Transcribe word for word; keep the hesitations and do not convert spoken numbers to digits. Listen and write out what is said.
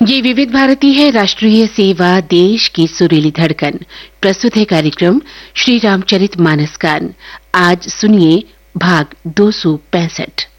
ये विविध भारती है, राष्ट्रीय सेवा, देश की सुरीली धड़कन। प्रस्तुत है कार्यक्रम श्री रामचरित मानस गान। आज सुनिए भाग दो सौ पैंसठ।